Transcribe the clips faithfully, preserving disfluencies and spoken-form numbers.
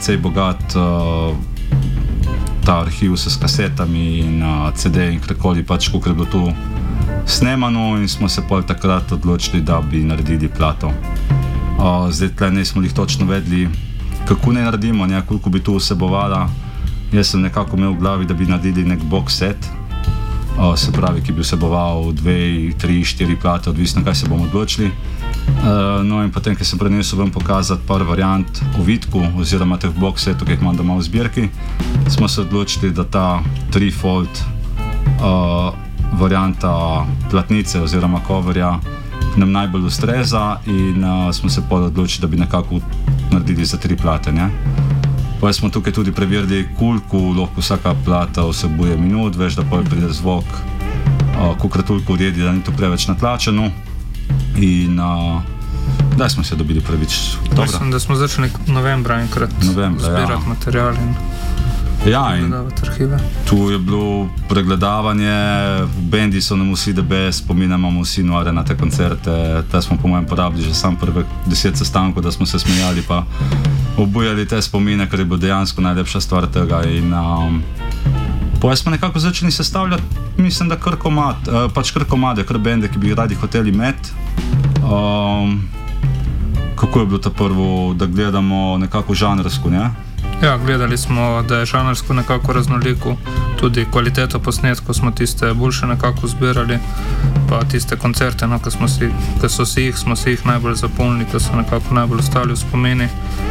precej bogat uh, ta arhiv s kasetami in uh, C D in karkoli pač, koliko je bilo tu snemano in smo se pol takrat odločili, da bi naredili plato. Uh, zdaj tle nismo jih točno vedeli, kako ne naredimo, ne, koliko bi tu vsebovala. Jaz sem nekako imel v glavi, da bi naredili nek box set, uh, se pravi, ki bi vseboval dve, tri, štiri plate, odvisno kaj se bomo odločili. Uh, no in potem, ker sem prenesel vam pokazati par variant o vidku oziroma teh box setov, ki jih imam doma v zbirki, smo se odločili, da ta trifold uh, varianta platnice oziroma coverja nam najbolj ustreza in uh, smo se pol odločili, da bi nekako naredili za tri plate, ne? Pa smo tukaj tudi preverili, koliko lahko vsaka plata vsebuje minut, veš, da pol pride zvok, uh, koliko toliko uredi, da ni to preveč natlačeno. In uh, da smo se dobili prvič. Mislim, da smo začeli novembra enkrat novembra, zbirati ja. material in ja, in arhive. Tu je bilo pregledavanje, v bendi so nam vsi D B, spominjamo vsi nore na te koncerte, te smo po mojem porabili že sam prve deset sestankov, da smo se smejali pa obujali te spomine, ker je bilo dejansko najlepša stvar tega in um, potem smo nekako začeli sestavljati, mislim, da kar komad, uh, pač kar komade, kar bende, ki bi radi hoteli imeti. Um, kako je bilo to prvo, da gledamo nekako žanrsko, ne? Ja, gledali smo, da je žanrsko nekako raznoliko, tudi kvaliteto posnetkov smo tiste boljše nekako zbirali, pa tiste koncerte, no, ko smo si, ko so si jih, smo si jih najbolj zapomnili, ko so nekako najbolj ostali v spomeni.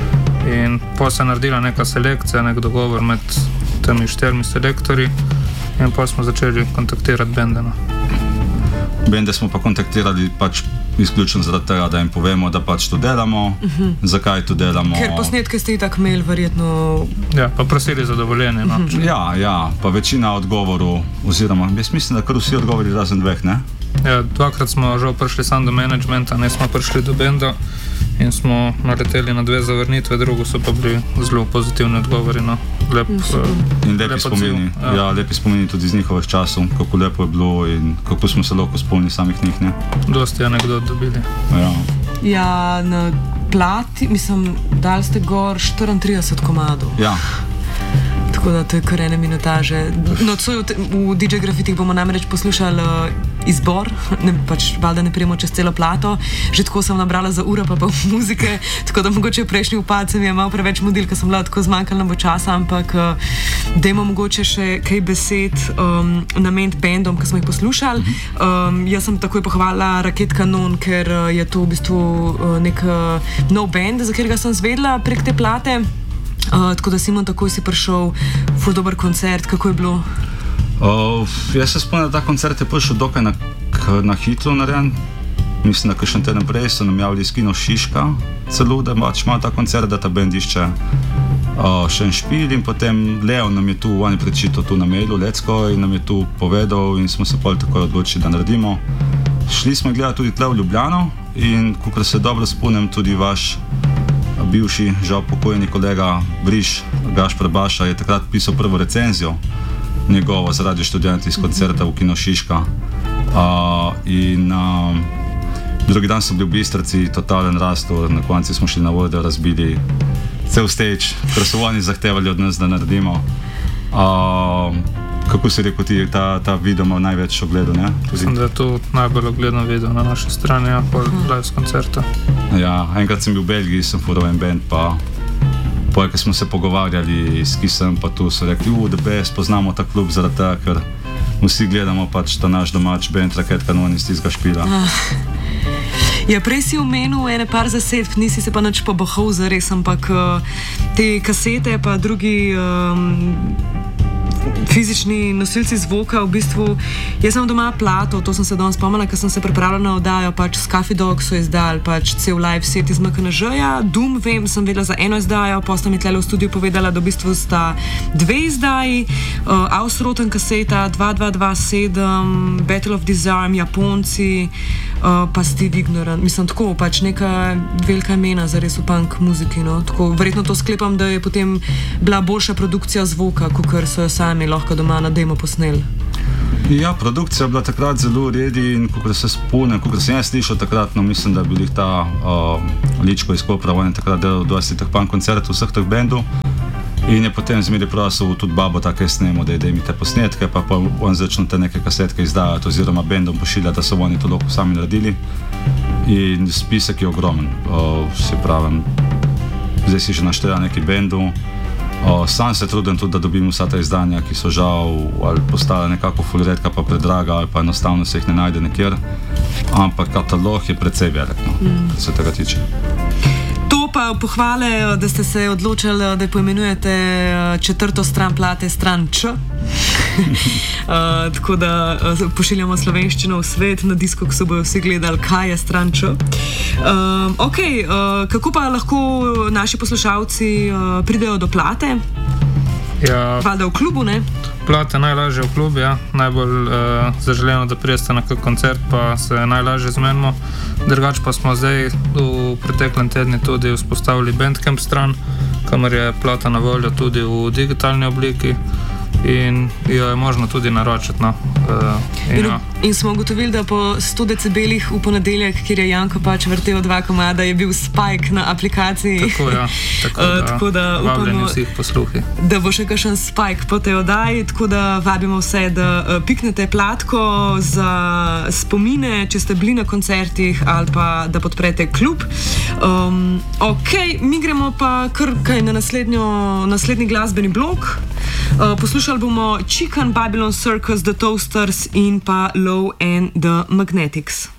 In potem se je naredila neka selekcija, nek dogovor med temi štirimi selektorji in potem smo začeli kontaktirati bende. No. Bende smo pa kontaktirali pač izključno zaradi tega, da jim povemo, da pač to delamo, uh-huh. zakaj to delamo. Ker posnetke ste itak imeli verjetno... Ja, pa prosili za dovoljenje. No. Uh-huh. Ja, ja, pa večina odgovorov, oziroma jaz mislim, da kar vsi odgovori razen dveh, ne? Ja, dvakrat smo žal prišli sam do managementa, ne smo prišli do benda in smo naleteli na dve zavrnitve, drugo so pa bili zelo pozitivni odgovori. No. Lep, in lepi spomini, ja. ja, lepi spomini tudi iz njihovih časov, kako lepo je bilo in kako smo se lahko spomnili samih njih, ne? Dosti anekdot dobili. Ja. Ja, na plati, mislim, dali ste gor štiriintrideset komadov. Ja. Tako da to je kar ene minutaže. No, v, v D J Grafitih bomo namreč poslušali uh, izbor, ne, pač valjda ne prijemo čez celo plato, že tako sem nabrala za ura pa pa muzike, tako da mogoče v prejšnji upad se mi je malo preveč mudil, ker sem bila tako zmanjkala bo časa, ampak uh, dajmo mogoče še kaj besed um, nameniti bendom, ki smo jih poslušali. Um, jaz sem takoj pohvalila Raket Kanon, ker uh, je to v bistvu uh, nek uh, nov bend, za katerega sem zvedla prek te plate. Uh, tako da Simon, takoj si prišel, ful dober koncert, kako je bilo? Uh, jaz se spomnim, da ta koncert je prišel dokaj na, na hitro narejen. Mislim, da kakšen teden prej so nam javili iz Kino Šiška celo, da pač ima ta koncert, da ta band išče uh, še en špil in potem Leo nam je tu, on je prečital tu na mailu, Lecko, in nam je tu povedal in smo se pol takoj odločili, da naredimo. Šli smo gledati tudi tle v Ljubljano in kakor se dobro spomnim, tudi vaš bivši, žal pokojni kolega Briš, Gašper Baša, je takrat pisal prvo recenzijo njegovo za Radio Študent iz koncerta v Kino Šiška. Uh, in uh, drugi dan so bili v Bistrici, totalen rastor, na konci smo šli na vode, razbili cel stage, ker so oni zahtevali od nas, da naredimo. Uh, kako si rekel ti, ta, ta video ima največ ogledov, ne? Mislim, da je to najbolj ogledno video na naši strani, ja, po live s koncerta. Ja, enkrat sem bil v Belgiji, sem fural en band, pa potem, ko smo se pogovarjali s Kisem, pa tu so rekli, u, D B, spoznamo ta klub zaradi tega, ker vsi gledamo pač ta naš domač band Raket Kanon iz tistega špila. Ah. Ja, prej si omenil ene par zasedb, nisi se pa nič pobohal zares, ampak uh, te kasete pa drugi um, fizični nosilci zvoka, v bistvu, jaz sem doma plato, to sem se danes spomnila, ker sem se pripravila na oddajo, pač s Coffee Dog so izdali, pač cel live set iz M K N Ž-ja, Doom, vem, sem vedela za eno izdajo, pa sta mi tlele v studiu povedala, da v bistvu sta dve izdaji, uh, Ausroten kaseta, dva dva dva sedem, Battle of Disarm, Japonci, uh, pa Steve Ignorant, mislim, tako, pač neka velika imena zares v punk muziki, no, tako, verjetno to sklepam, da je potem bila boljša produkcija zvoka, kakor so jo sami lahko doma na demo posneli. Ja, produkcija je bila takrat zelo redi in ko se spomnim, ko sem jaz slišal takrat, no mislim, da je bil ta uh, Ličko iz Kopra, on je takrat delal dvajset punk koncertov vseh teh bendov in je potem zmeri prosil tudi babo tako snemo, da je mi te posnetke, pa pa on začne te neke kasetke izdajati oziroma bendom pošilja, da so oni to lahko sami naredili in spisek je ogromen, uh, se pravim, zdaj si že našteja neki bendov. O, sam se trudim tudi, da dobim vsa ta izdanja, ki so žal ali postala nekako ful redka pa predraga ali pa enostavno se jih ne najde nekjer, ampak katalog je precej velik, no, mm. kar se tega tiče. To pa pohvale, da ste se odločili, da poimenujete četrto stran plate stran Č. uh, tako da uh, pošiljamo slovenščino v svet, na disku, ko se bojo vsi gledali, kaj je stran Č. Uh, ok, uh, kako pa lahko naši poslušalci uh, pridejo do plate? Ja, Valjda v klubu, ne? Plate najlažje v klubu, ja. Najbolj uh, zaželeno, da prijeste na kak koncert, pa se najlažje zmenimo. Drugač pa smo zdaj v preteklem tedni tudi vzpostavili Bandcamp stran, kamor je plata na voljo tudi v digitalni obliki in jo je možno tudi naročiti. No. Uh, in, in, in smo ugotovili, da po sto decibelih v ponedeljek, kjer je Janko pač vrtel dva komada, je bil spike na aplikaciji. Tako, ja. Tako, uh, da, tako da upamo, vseh posluhi. Da bo še kakšen spike po tej oddaji, tako da vabimo vse, da uh, piknete platko za spomine, če ste bili na koncertih ali pa da podprete klub. Um, ok, mi gremo pa kar kaj na naslednji glasbeni blok. Uh, poslušali bomo Chicken, Babylon Circus, The Toasters in pa Low and the Magnetics.